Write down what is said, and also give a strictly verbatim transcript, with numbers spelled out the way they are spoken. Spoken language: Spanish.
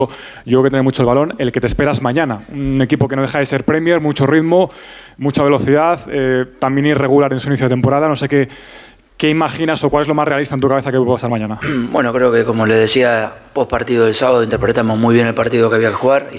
Yo creo que tiene mucho el balón, el que te esperas mañana. Un equipo que no deja de ser Premier, mucho ritmo, mucha velocidad, eh, también irregular en su inicio de temporada. No sé qué, qué imaginas o cuál es lo más realista en tu cabeza que puede pasar mañana. Bueno, creo que como les decía, post partido del sábado interpretamos muy bien el partido que había que jugar.